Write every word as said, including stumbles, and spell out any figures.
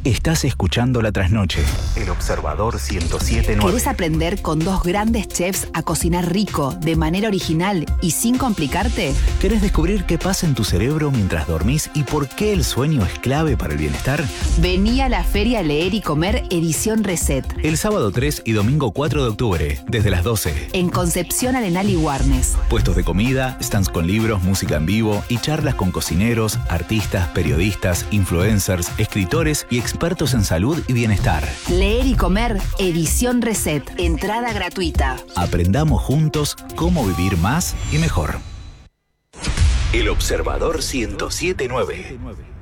Estás escuchando La Trasnoche. El Observador ciento siete punto nueve. ¿Querés aprender con dos grandes chefs a cocinar rico, de manera original y sin complicarte? ¿Querés descubrir qué pasa en tu cerebro mientras dormís y por qué el sueño es clave para el bienestar? Vení a la Feria Leer y Comer Edición Reset. El sábado tres y domingo cuatro de octubre, desde las doce. En Concepción, Arenal y Warnes. Puestos de comida, stands con libros, música en vivo y charlas con cocineros, artistas, periodistas, influencers, escritores y expertos en salud y bienestar. Leer y Comer Edición Reset. Entrada gratuita. Aprendamos juntos cómo vivir más y mejor. El Observador ciento siete punto nueve.